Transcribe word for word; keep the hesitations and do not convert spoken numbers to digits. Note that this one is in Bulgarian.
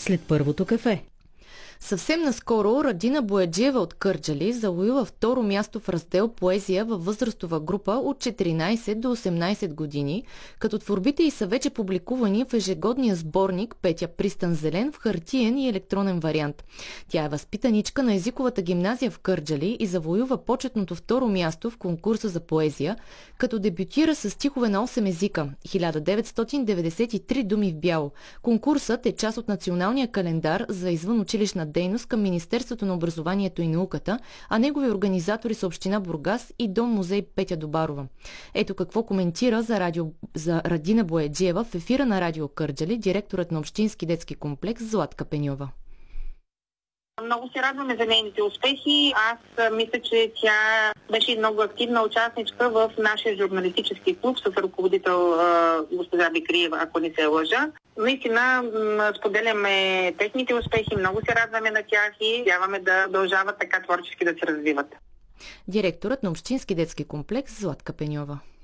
след първото кафе. Съвсем наскоро Радина Бояджиева от Кърджали завоюва второ място в раздел поезия във възрастова група от четиринайсет до осемнайсет години, като творбите й са вече публикувани в ежегодния сборник Петя Пристан Зелен в хартиен и електронен вариант. Тя е възпитаничка на езиковата гимназия в Кърджали и завоюва почетното второ място в конкурса за поезия, като дебютира с стихове на осем езика – хиляда деветстотин деветдесет и три думи в бяло. Конкурсът е част от националния календар за извънучилищна дейност към Министерството на образованието и науката, а негови организатори са община Бургас и Дом музей Петя Добарова. Ето какво коментира за, радио, за Радина Бояджиева в ефира на Радио Кърджали директорът на Общински детски комплекс Златка Пеньова. Много се радваме за нейните успехи. Аз мисля, че тя беше много активна участничка в нашия журналистически клуб с ръководител госпожа Бикриева, ако не се лъжа. Наистина споделяме техните успехи, много се радваме на тях и вярваме да продължават така творчески да се развиват. Директорът на Общински детски комплекс Златка Пеньова.